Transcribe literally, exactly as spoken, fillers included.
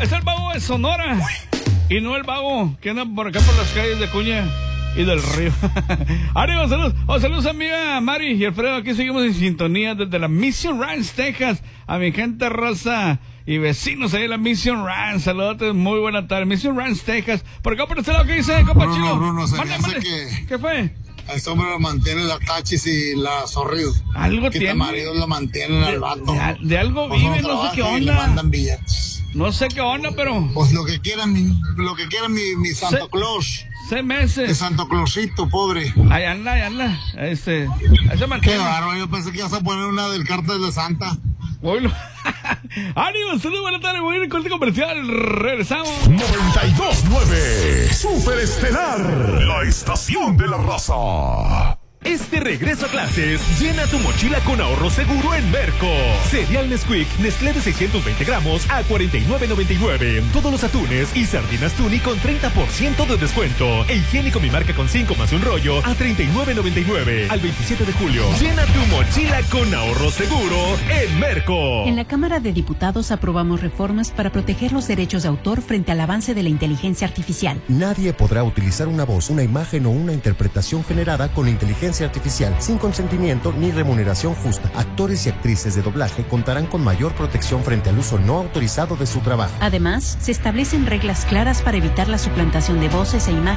es el vago de Sonora. Y no el vago que anda por acá por las calles de Cuña y del Río. Ánimo, saludos. Oh, saludos a mi amiga Mari y Alfredo. Aquí seguimos en sintonía desde la Mission Ranch, Texas. A mi gente raza y vecinos ahí de la Mission Ranch. Saludos, muy buena tarde. Mission Ranch, Texas. Por acá por este lado, ¿qué dice, compa Bruno, Chino? Bruno, se me Mande, hace mande. que ¿Qué fue? a este hombre lo mantiene la tachis y la zorrillos. Algo que tiene. el marido lo mantienen al vato. De, de algo Pues vive, no no sé qué trabaja y le onda. mandan billetes. No sé qué onda, pero Pues lo que quieran, mi, lo que quiera mi, mi Santo Se- Claus. seis Mi meses. Santo Clausito, pobre. Ahí anda, ahí anda. Este, ahí se Qué mantiene. bárbaro, yo pensé que ibas a poner una del cártel de Santa. Oílo. Ánimo, saludos, buenas tardes. Voy a ir corte comercial. Regresamos. noventa y dos nueve Super Estelar, la estación de la raza. Este regreso a clases, llena tu mochila con ahorro seguro en Merco. Cereal Nesquik, Nestlé de seiscientos veinte gramos a cuarenta y nueve noventa y nueve. Todos los atunes y sardinas Tuni con treinta por ciento de descuento. E higiénico mi marca con cinco más un rollo a treinta y nueve noventa y nueve. Al veintisiete de julio. Llena tu mochila con ahorro seguro en Merco. En la Cámara de Diputados aprobamos reformas para proteger los derechos de autor frente al avance de la inteligencia artificial. Nadie podrá utilizar una voz, una imagen o una interpretación generada con inteligencia artificial sin consentimiento ni remuneración justa. Actores y actrices de doblaje contarán con mayor protección frente al uso no autorizado de su trabajo. Además, se establecen reglas claras para evitar la suplantación de voces e imágenes